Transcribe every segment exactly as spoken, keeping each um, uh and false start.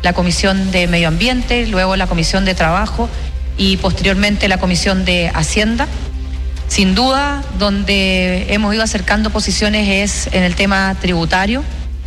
la Comisión de Medio Ambiente, luego la Comisión de Trabajo y posteriormente la Comisión de Hacienda. Sin duda, donde hemos ido acercando posiciones es en el tema tributario.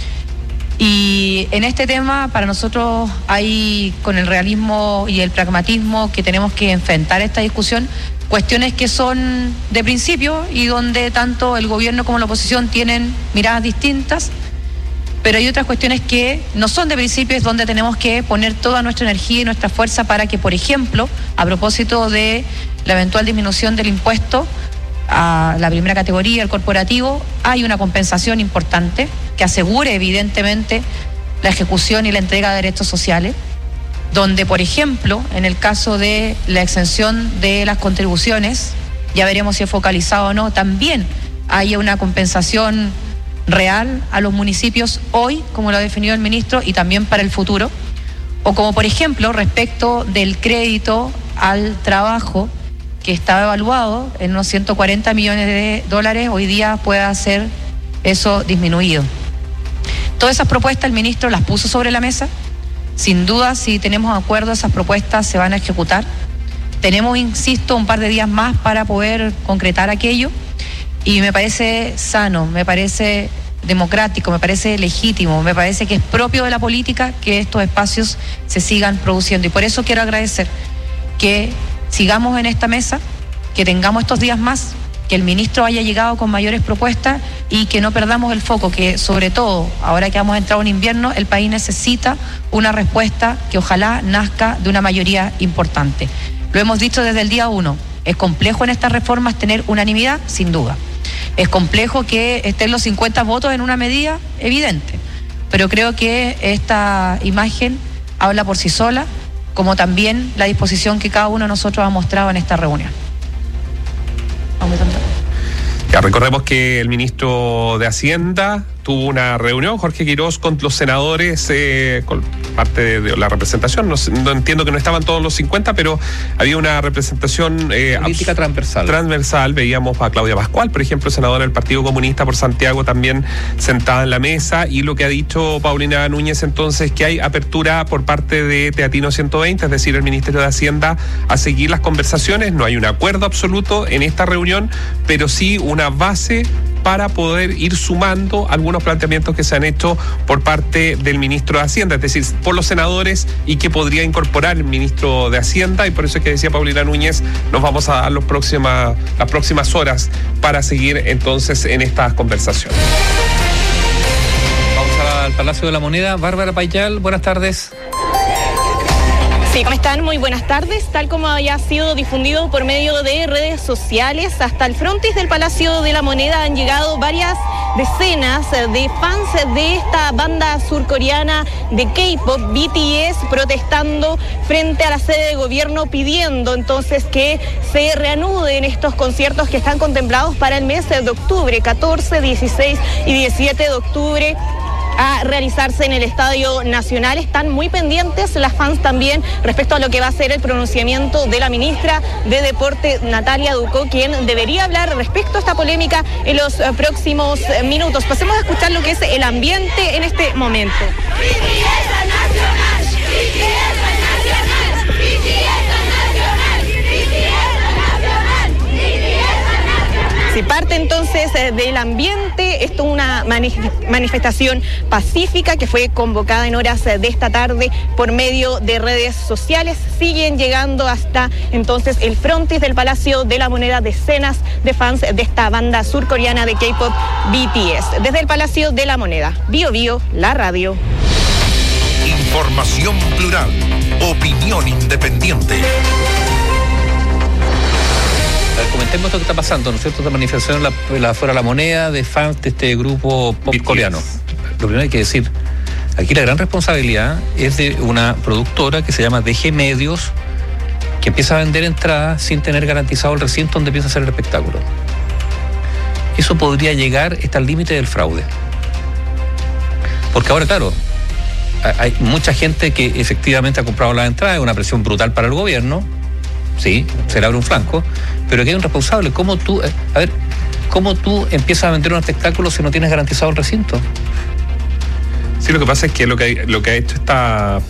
Y en este tema, para nosotros hay, con el realismo y el pragmatismo que tenemos que enfrentar esta discusión, cuestiones que son de principio y donde tanto el gobierno como la oposición tienen miradas distintas, pero hay otras cuestiones que no son de principio, es donde tenemos que poner toda nuestra energía y nuestra fuerza para que, por ejemplo, a propósito de la eventual disminución del impuesto a la primera categoría, el corporativo, hay una compensación importante que asegure evidentemente la ejecución y la entrega de derechos sociales, donde, por ejemplo, en el caso de la exención de las contribuciones, ya veremos si es focalizado o no, también haya una compensación real a los municipios hoy, como lo ha definido el ministro, y también para el futuro, o como, por ejemplo, respecto del crédito al trabajo, que estaba evaluado en unos ciento cuarenta millones de dólares, hoy día pueda ser eso disminuido. Todas esas propuestas el ministro las puso sobre la mesa. Sin duda, si tenemos acuerdo, esas propuestas se van a ejecutar. Tenemos, insisto, un par de días más para poder concretar aquello, y me parece sano, me parece democrático, me parece legítimo, me parece que es propio de la política que estos espacios se sigan produciendo, y por eso quiero agradecer que sigamos en esta mesa, que tengamos estos días más, que el ministro haya llegado con mayores propuestas y que no perdamos el foco, que sobre todo, ahora que vamos a entrar a un invierno, el país necesita una respuesta que ojalá nazca de una mayoría importante. Lo hemos dicho desde el día uno, es complejo en estas reformas tener unanimidad, sin duda. Es complejo que estén los cincuenta votos en una medida, evidente, pero creo que esta imagen habla por sí sola, como también la disposición que cada uno de nosotros ha mostrado en esta reunión. Ya recordemos que el ministro de Hacienda tuvo una reunión, Jorge Quirós, con los senadores, eh, con parte de, de la representación. No, no entiendo que no estaban todos los cincuenta, pero había una representación eh, política transversal. Transversal. Veíamos a Claudia Pascual, por ejemplo, senadora del Partido Comunista por Santiago, también sentada en la mesa. Y lo que ha dicho Paulina Núñez entonces, que hay apertura por parte de Teatino ciento veinte, es decir, el Ministerio de Hacienda, a seguir las conversaciones. No hay un acuerdo absoluto en esta reunión, pero sí una base para poder ir sumando algunos planteamientos que se han hecho por parte del ministro de Hacienda, es decir, por los senadores, y que podría incorporar el ministro de Hacienda, y por eso es que decía Paulina Núñez, nos vamos a dar los próxima, las próximas horas para seguir entonces en estas conversaciones. Vamos al Palacio de la Moneda. Bárbara Payal, buenas tardes. Sí, ¿cómo están? Muy buenas tardes. Tal como había sido difundido por medio de redes sociales, hasta el frontis del Palacio de la Moneda han llegado varias decenas de fans de esta banda surcoreana de K-pop, B T S, protestando frente a la sede de gobierno, pidiendo entonces que se reanuden estos conciertos que están contemplados para el mes de octubre, catorce, dieciséis y diecisiete de octubre, a realizarse en el Estadio Nacional. Están muy pendientes las fans también respecto a lo que va a ser el pronunciamiento de la ministra de Deporte, Natalia Ducó, quien debería hablar respecto a esta polémica en los próximos minutos. Pasemos a escuchar lo que es el ambiente en este momento. Si parte entonces del ambiente, esto es una manifestación pacífica que fue convocada en horas de esta tarde por medio de redes sociales. Siguen llegando hasta entonces el frontis del Palacio de la Moneda decenas de fans de esta banda surcoreana de K-pop B T S. Desde el Palacio de la Moneda, Bio Bio, la radio. Información plural, opinión independiente. Comentemos esto que está pasando, ¿no es cierto? Esta manifestación la, la fuera la moneda de fans de este grupo pop coreano. Lo primero hay que decir, aquí la gran responsabilidad es de una productora que se llama D G Medios, que empieza a vender entradas sin tener garantizado el recinto donde empieza a hacer el espectáculo. Eso podría llegar hasta el límite del fraude. Porque ahora, claro, hay mucha gente que efectivamente ha comprado las entradas, es una presión brutal para el gobierno. Sí, se le abre un flanco, pero aquí hay un responsable. ¿Cómo tú, a ver, cómo tú empiezas a vender un espectáculo si no tienes garantizado el recinto? Sí, lo que pasa es que lo que, lo que ha hecho esta